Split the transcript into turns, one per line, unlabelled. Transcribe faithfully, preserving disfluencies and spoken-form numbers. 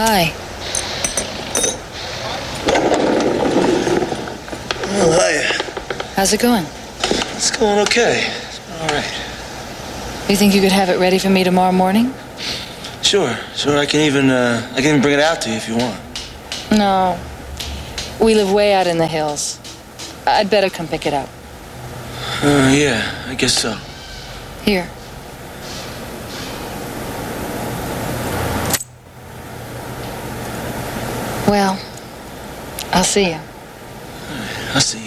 Hi.
Well, hiya.
How's it going?
It's going okay. It's been all right.
You think you could have it ready for me tomorrow morning?
Sure, sure. I can even, uh, I can even bring it out to you if you want.
No. We live way out in the hills. I'd better come pick it up.
Uh, yeah, I guess so.
Here. Well, I'll see you.
I'll see you.